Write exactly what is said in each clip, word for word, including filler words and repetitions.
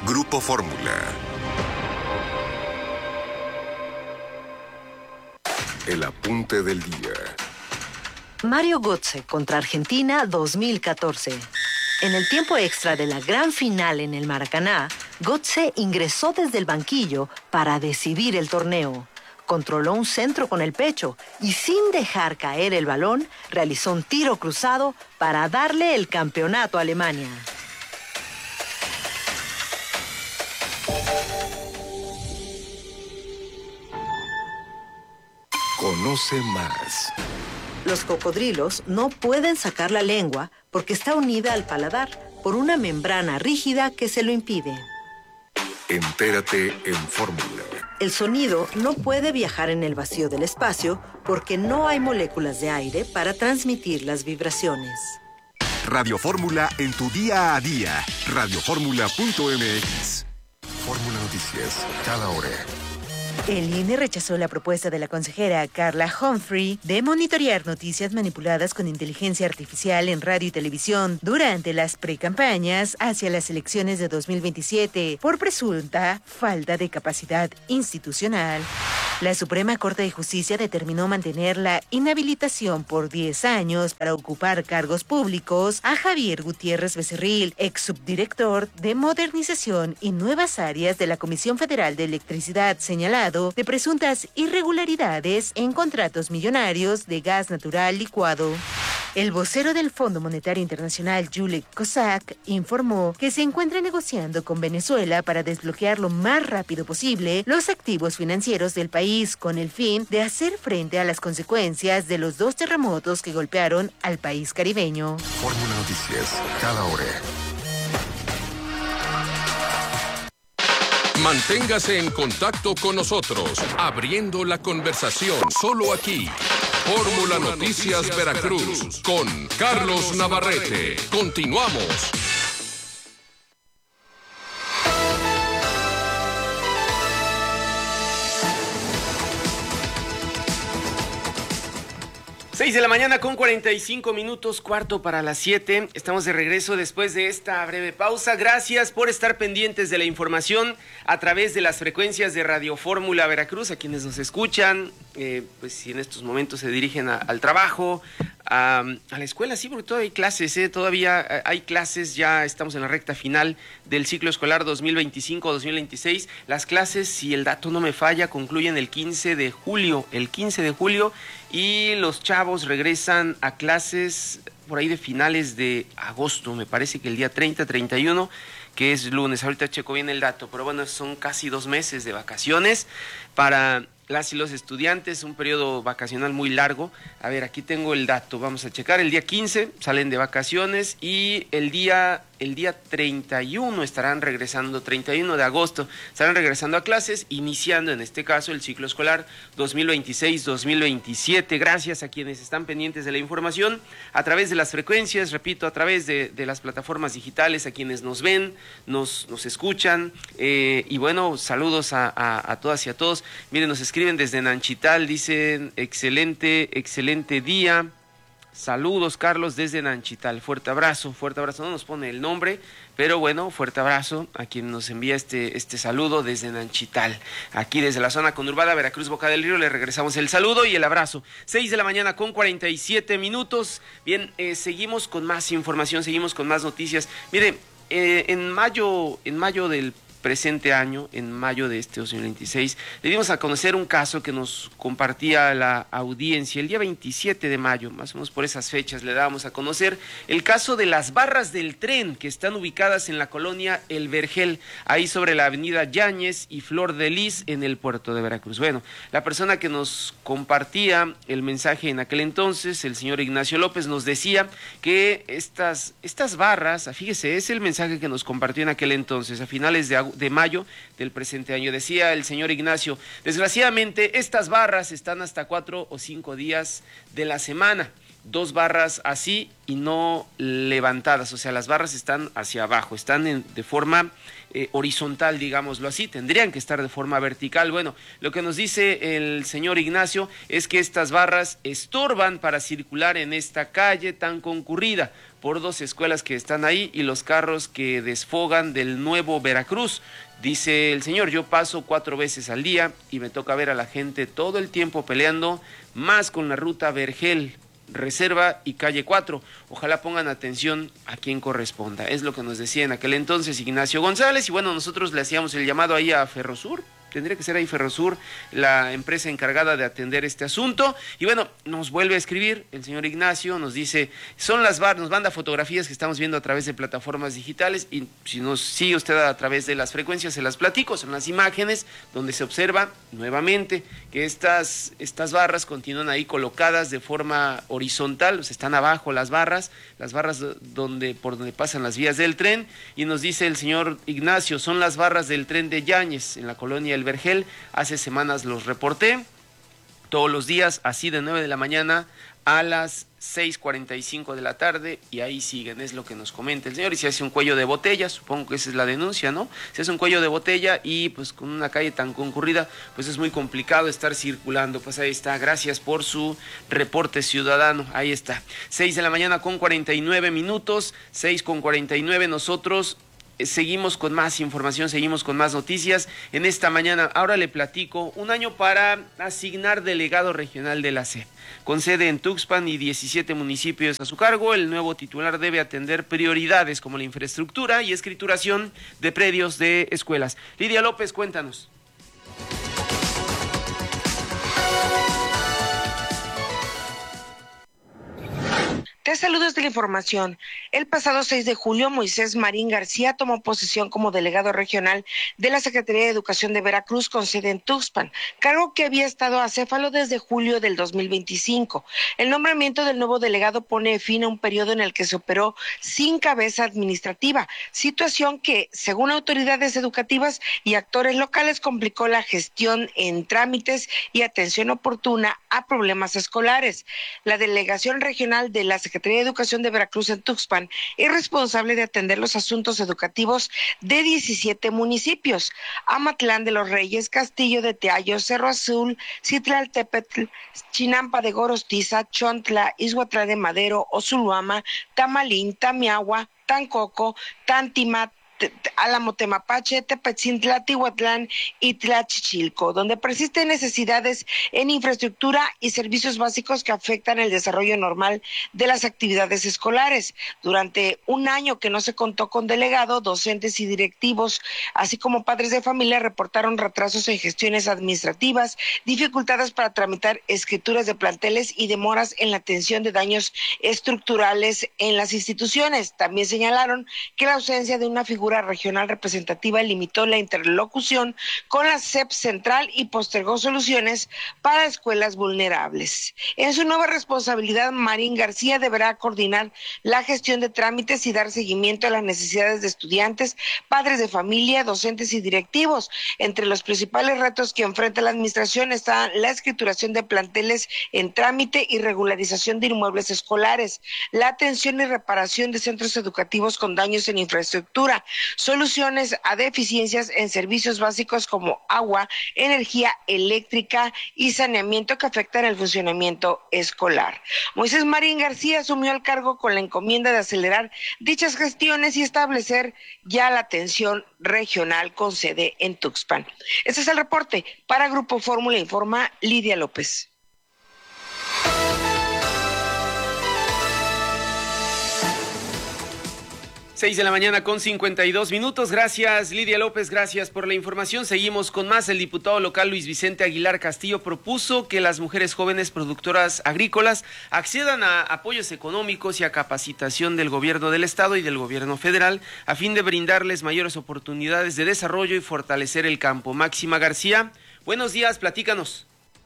Grupo Fórmula. El apunte del día. Mario Götze contra Argentina dos mil catorce. En el tiempo extra de la gran final en el Maracaná, Götze ingresó desde el banquillo para decidir el torneo. Controló un centro con el pecho y sin dejar caer el balón, realizó un tiro cruzado para darle el campeonato a Alemania. Conoce más. Los cocodrilos no pueden sacar la lengua porque está unida al paladar por una membrana rígida que se lo impide. Entérate en Fórmula. El sonido no puede viajar en el vacío del espacio porque no hay moléculas de aire para transmitir las vibraciones. Radio Fórmula en tu día a día. radio fórmula punto m x. Fórmula Noticias, cada hora. El I N E rechazó la propuesta de la consejera Carla Humphrey de monitorear noticias manipuladas con inteligencia artificial en radio y televisión durante las precampañas hacia las elecciones de dos mil veintisiete por presunta falta de capacidad institucional. La Suprema Corte de Justicia determinó mantener la inhabilitación por diez años para ocupar cargos públicos a Javier Gutiérrez Becerril, ex subdirector de Modernización y Nuevas Áreas de la Comisión Federal de Electricidad, señalado de presuntas irregularidades en contratos millonarios de gas natural licuado. El vocero del Fondo Monetario Internacional, Julek Kozak, informó que se encuentra negociando con Venezuela para desbloquear lo más rápido posible los activos financieros del país con el fin de hacer frente a las consecuencias de los dos terremotos que golpearon al país caribeño. Fórmula Noticias, cada hora. Manténgase en contacto con nosotros, abriendo la conversación, solo aquí. Fórmula Noticias Veracruz, con Carlos Navarrete. Continuamos. seis de la mañana con cuarenta y cinco minutos, cuarto para las siete. Estamos de regreso después de esta breve pausa. Gracias por estar pendientes de la información a través de las frecuencias de Radio Fórmula Veracruz, a quienes nos escuchan, eh, pues si en estos momentos se dirigen a, al trabajo, a, a la escuela, sí, porque todavía hay clases, ¿eh? todavía hay clases, ya estamos en la recta final del ciclo escolar dos mil veinticinco dos mil veintiséis. Las clases, si el dato no me falla, concluyen el quince de julio, el quince de julio, y los chavos regresan a clases por ahí de finales de agosto, me parece que el día treinta, treinta y uno, que es lunes. Ahorita checo bien el dato, pero bueno, son casi dos meses de vacaciones para las y los estudiantes, un periodo vacacional muy largo. A ver, aquí tengo el dato, vamos a checar. El día quince salen de vacaciones y el día, el día treinta y uno estarán regresando, treinta y uno de agosto, estarán regresando a clases, iniciando en este caso el ciclo escolar dos mil veintiséis dos mil veintisiete. Gracias a quienes están pendientes de la información a través de las frecuencias, repito, a través de, de las plataformas digitales, a quienes nos ven, nos, nos escuchan, eh, y bueno, saludos a, a, a todas y a todos. Miren, nos escriben desde Nanchital, dicen excelente, excelente día. Saludos, Carlos, desde Nanchital. Fuerte abrazo, fuerte abrazo. No nos pone el nombre, pero bueno, fuerte abrazo a quien nos envía este, este saludo desde Nanchital. Aquí desde la zona conurbada, Veracruz, Boca del Río, le regresamos el saludo y el abrazo. seis de la mañana con cuarenta y siete minutos. Bien, eh, seguimos con más información, seguimos con más noticias. Mire, eh, en mayo, en mayo del presente año, en mayo de este dos mil veintiséis, le dimos a conocer un caso que nos compartía la audiencia el día veintisiete de mayo, más o menos por esas fechas le dábamos a conocer el caso de las barras del tren que están ubicadas en la colonia El Vergel, ahí sobre la avenida Yáñez y Flor de Lis en el puerto de Veracruz. Bueno, la persona que nos compartía el mensaje en aquel entonces, el señor Ignacio López, nos decía que estas, estas barras, fíjese, es el mensaje que nos compartió en aquel entonces, a finales de de mayo del presente año. Decía el señor Ignacio, desgraciadamente estas barras están hasta cuatro o cinco días de la semana, dos barras así y no levantadas, o sea, las barras están hacia abajo, están en, de forma eh, horizontal, digámoslo así, tendrían que estar de forma vertical. Bueno, lo que nos dice el señor Ignacio es que estas barras estorban para circular en esta calle tan concurrida, por dos escuelas que están ahí y los carros que desfogan del Nuevo Veracruz. Dice el señor, yo paso cuatro veces al día y me toca ver a la gente todo el tiempo peleando, más con la ruta Vergel, Reserva y Calle cuatro. Ojalá pongan atención a quien corresponda. Es lo que nos decía en aquel entonces Ignacio González. Y bueno, nosotros le hacíamos el llamado ahí a Ferrosur. Tendría que ser ahí Ferrosur, la empresa encargada de atender este asunto. Y bueno, nos vuelve a escribir el señor Ignacio, nos dice, son las barras, nos manda fotografías que estamos viendo a través de plataformas digitales, y si nos sigue usted a través de las frecuencias, se las platico, son las imágenes donde se observa nuevamente que estas, estas barras continúan ahí colocadas de forma horizontal, o sea, están abajo las barras, las barras donde, por donde pasan las vías del tren, y nos dice el señor Ignacio, son las barras del tren de Yáñez, en la colonia El Vergel. Hace semanas los reporté todos los días, así de nueve de la mañana a las seis cuarenta y cinco de la tarde, y ahí siguen, es lo que nos comenta el señor. Y se hace un cuello de botella, supongo que esa es la denuncia, ¿no? Se hace un cuello de botella y pues con una calle tan concurrida, pues es muy complicado estar circulando. Pues ahí está, gracias por su reporte ciudadano, ahí está. seis de la mañana con cuarenta y nueve minutos, seis con cuarenta y nueve, nosotros seguimos con más información, seguimos con más noticias en esta mañana. Ahora le platico, un año para asignar delegado regional de la C E P. Con sede en Tuxpan y diecisiete municipios a su cargo, el nuevo titular debe atender prioridades como la infraestructura y escrituración de predios de escuelas. Lidia López, cuéntanos. Te saludos de la información. El pasado seis de julio, Moisés Marín García tomó posesión como delegado regional de la Secretaría de Educación de Veracruz con sede en Tuxpan, cargo que había estado acéfalo desde julio del dos mil veinticinco. El nombramiento del nuevo delegado pone fin a un periodo en el que se operó sin cabeza administrativa, situación que, según autoridades educativas y actores locales, complicó la gestión en trámites y atención oportuna a problemas escolares. La delegación regional de la Secretaría Secretaría de Educación de Veracruz en Tuxpan es responsable de atender los asuntos educativos de diecisiete municipios: Amatlán de los Reyes, Castillo de Teayo, Cerro Azul, Citlaltépetl, Chinampa de Gorostiza, Chontla, Ixhuatlán de Madero, Otzuluama, Tamalín, Tamiahua, Tancoco, Tantimat, Álamo Temapache, Tepetzintla, Tihuatlán y Tlachichilco, donde persisten necesidades en infraestructura y servicios básicos que afectan el desarrollo normal de las actividades escolares. Durante un año que no se contó con delegado, docentes y directivos, así como padres de familia, reportaron retrasos en gestiones administrativas, dificultades para tramitar escrituras de planteles y demoras en la atención de daños estructurales en las instituciones. También señalaron que la ausencia de una figura regional representativa limitó la interlocución con la C E P central y postergó soluciones para escuelas vulnerables. En su nueva responsabilidad, Marín García deberá coordinar la gestión de trámites y dar seguimiento a las necesidades de estudiantes, padres de familia, docentes y directivos. Entre los principales retos que enfrenta la administración está la escrituración de planteles en trámite y regularización de inmuebles escolares, la atención y reparación de centros educativos con daños en infraestructura, soluciones a deficiencias en servicios básicos como agua, energía eléctrica y saneamiento que afectan el funcionamiento escolar. Moisés Marín García asumió el cargo con la encomienda de acelerar dichas gestiones y establecer ya la atención regional con sede en Tuxpan. Este es el reporte. Para Grupo Fórmula informa Lidia López. seis de la mañana con cincuenta y dos minutos. Gracias, Lidia López, gracias por la información. Seguimos con más. El diputado local Luis Vicente Aguilar Castillo propuso que las mujeres jóvenes productoras agrícolas accedan a apoyos económicos y a capacitación del gobierno del estado y del gobierno federal a fin de brindarles mayores oportunidades de desarrollo y fortalecer el campo. Máxima García, buenos días, platícanos.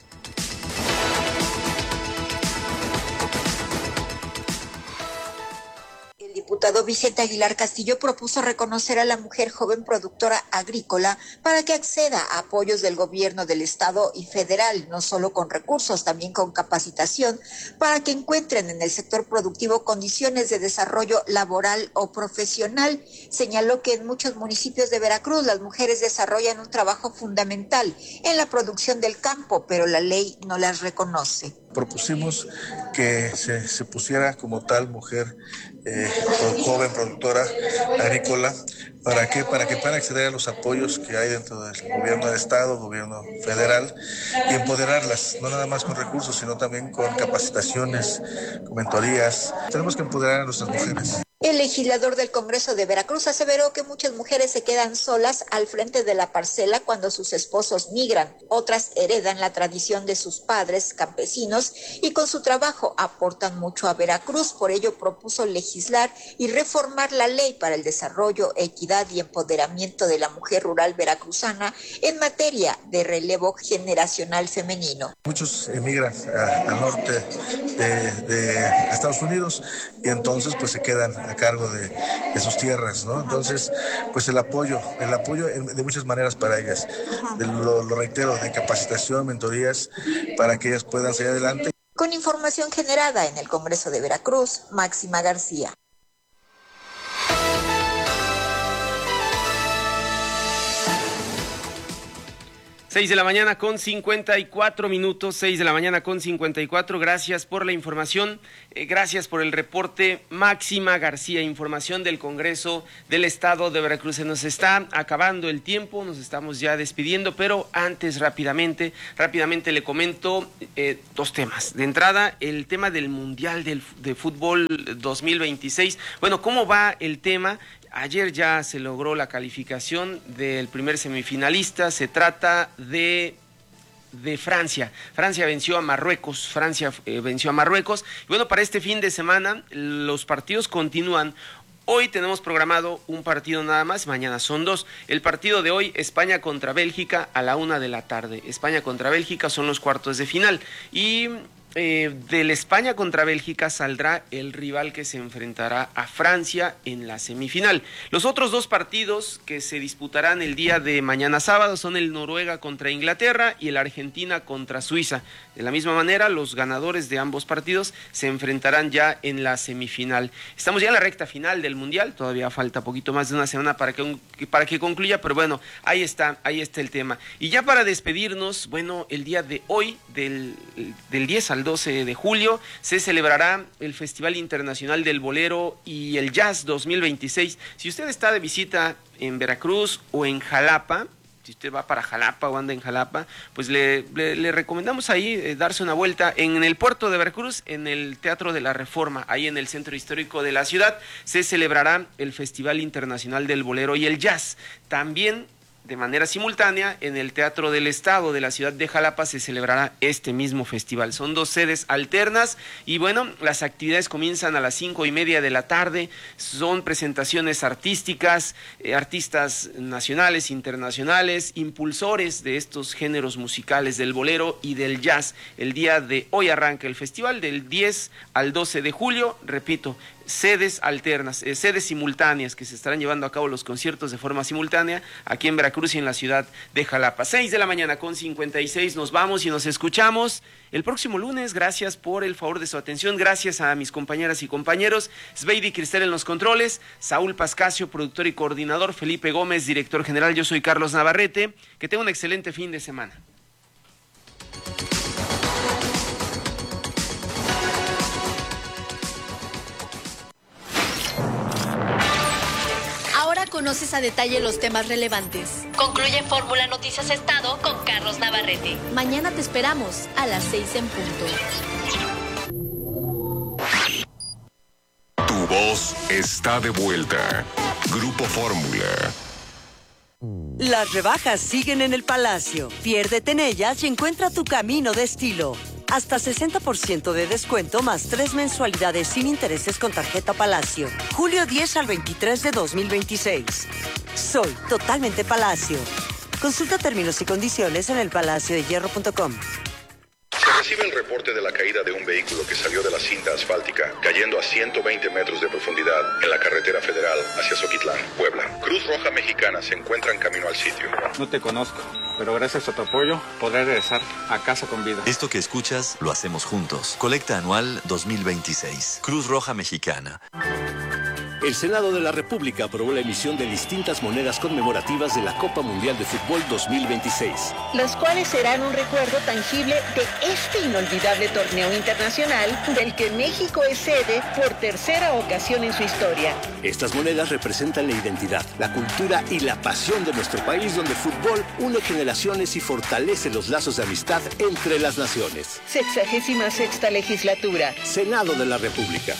El diputado Vicente Aguilar Castillo propuso reconocer a la mujer joven productora agrícola para que acceda a apoyos del gobierno del estado y federal, no solo con recursos, también con capacitación, para que encuentren en el sector productivo condiciones de desarrollo laboral o profesional. Señaló que en muchos municipios de Veracruz las mujeres desarrollan un trabajo fundamental en la producción del campo, pero la ley no las reconoce. Propusimos que se, se pusiera como tal mujer eh, joven productora agrícola. ¿Para qué? Para que puedan acceder a los apoyos que hay dentro del gobierno del estado, gobierno federal, y empoderarlas, no nada más con recursos, sino también con capacitaciones, con mentorías. Tenemos que empoderar a nuestras mujeres. El legislador del Congreso de Veracruz aseveró que muchas mujeres se quedan solas al frente de la parcela cuando sus esposos migran. Otras heredan la tradición de sus padres campesinos y con su trabajo aportan mucho a Veracruz. Por ello propuso legislar y reformar la ley para el desarrollo, equidad y empoderamiento de la mujer rural veracruzana en materia de relevo generacional femenino. Muchos emigran a, al norte de, de Estados Unidos y entonces pues se quedan a cargo de, de sus tierras, ¿no? Entonces, pues el apoyo, el apoyo de muchas maneras para ellas, de lo, lo reitero, de capacitación, mentorías, para que ellas puedan salir adelante. Con información generada en el Congreso de Veracruz, Máxima García. seis de la mañana con cincuenta y cuatro minutos, seis de la mañana con cincuenta y cuatro, gracias por la información, eh, gracias por el reporte. Máxima García, información del Congreso del Estado de Veracruz. Se nos está acabando el tiempo, nos estamos ya despidiendo, pero antes rápidamente, rápidamente le comento eh, dos temas. De entrada, el tema del Mundial del, de Fútbol dos mil veintiséis. Bueno, ¿cómo va el tema? Ayer ya se logró la calificación del primer semifinalista. Se trata de, de Francia. Francia venció a Marruecos. Francia eh, venció a Marruecos. Y bueno, para este fin de semana los partidos continúan. Hoy tenemos programado un partido nada más, mañana son dos. El partido de hoy, España contra Bélgica a la una de la tarde. España contra Bélgica son los cuartos de final. Y Eh, del España contra Bélgica saldrá el rival que se enfrentará a Francia en la semifinal. Los otros dos partidos que se disputarán el día de mañana sábado son el Noruega contra Inglaterra y el Argentina contra Suiza. De la misma manera, los ganadores de ambos partidos se enfrentarán ya en la semifinal. Estamos ya en la recta final del Mundial, todavía falta poquito más de una semana para que, para que concluya, pero bueno, ahí está, ahí está el tema. Y ya para despedirnos, bueno, el día de hoy, del, del diez al doce de julio, se celebrará el Festival Internacional del Bolero y el Jazz dos mil veintiséis. Si usted está de visita en Veracruz o en Jalapa, si usted va para Jalapa o anda en Jalapa, pues le, le, le recomendamos ahí eh, darse una vuelta en el puerto de Veracruz, en el Teatro de la Reforma, ahí en el centro histórico de la ciudad. Se celebrará el Festival Internacional del Bolero y el Jazz. También, de manera simultánea, en el Teatro del Estado de la ciudad de Jalapa se celebrará este mismo festival. Son dos sedes alternas y bueno, las actividades comienzan a las cinco y media de la tarde. Son presentaciones artísticas, eh, artistas nacionales, internacionales, impulsores de estos géneros musicales del bolero y del jazz. El día de hoy arranca el festival del diez al doce de julio, repito, sedes alternas, eh, sedes simultáneas que se estarán llevando a cabo los conciertos de forma simultánea aquí en Veracruz y en la ciudad de Jalapa. seis de la mañana con cincuenta y seis, nos vamos y nos escuchamos el próximo lunes. Gracias por el favor de su atención, gracias a mis compañeras y compañeros, Sveidi Cristel en los controles, Saúl Pascasio, productor y coordinador, Felipe Gómez, director general. Yo soy Carlos Navarrete, que tenga un excelente fin de semana. Conoces a detalle los temas relevantes. Concluye Fórmula Noticias Estado con Carlos Navarrete. Mañana te esperamos a las seis en punto. Tu voz está de vuelta. Grupo Fórmula. Las rebajas siguen en el Palacio. Piérdete en ellas y encuentra tu camino de estilo. Hasta sesenta por ciento de descuento más tres mensualidades sin intereses con tarjeta Palacio. Julio diez al veintitrés de dos mil veintiséis. Soy totalmente Palacio. Consulta términos y condiciones en el palacio de hierro punto com. Se recibe el reporte de la caída de un vehículo que salió de la cinta asfáltica, cayendo a ciento veinte metros de profundidad en la carretera federal hacia Zoquitlán, Puebla. Cruz Roja Mexicana se encuentra en camino al sitio. No te conozco, pero gracias a tu apoyo podré regresar a casa con vida. Esto que escuchas lo hacemos juntos. Colecta anual dos mil veintiséis. Cruz Roja Mexicana. El Senado de la República aprobó la emisión de distintas monedas conmemorativas de la Copa Mundial de Fútbol dos mil veintiséis. Las cuales serán un recuerdo tangible de este inolvidable torneo internacional del que México es sede por tercera ocasión en su historia. Estas monedas representan la identidad, la cultura y la pasión de nuestro país, donde el fútbol une generaciones y fortalece los lazos de amistad entre las naciones. Sexagésima sexta legislatura. Senado de la República.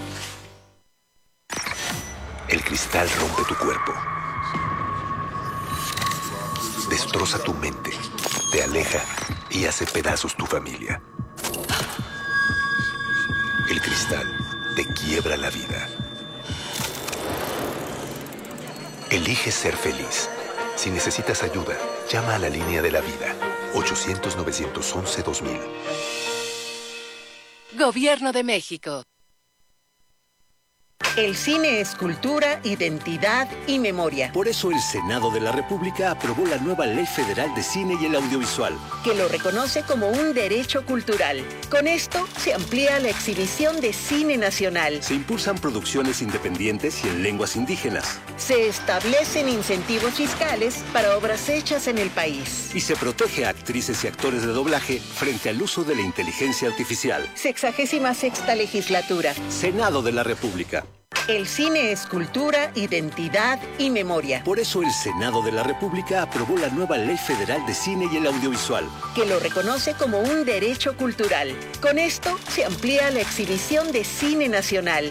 El cristal rompe tu cuerpo, destroza tu mente, te aleja y hace pedazos tu familia. El cristal te quiebra la vida. Elige ser feliz. Si necesitas ayuda, llama a la línea de la vida. ochocientos, novecientos once, dos mil. Gobierno de México. El cine es cultura, identidad y memoria. Por eso el Senado de la República aprobó la nueva Ley Federal de Cine y el Audiovisual, que lo reconoce como un derecho cultural. Con esto se amplía la exhibición de cine nacional. Se impulsan producciones independientes y en lenguas indígenas. Se establecen incentivos fiscales para obras hechas en el país. Y se protege a actrices y actores de doblaje frente al uso de la inteligencia artificial. Sexagésima sexta legislatura. Senado de la República. El cine es cultura, identidad y memoria. Por eso el Senado de la República aprobó la nueva Ley Federal de Cine y el Audiovisual, que lo reconoce como un derecho cultural. Con esto se amplía la exhibición de cine nacional.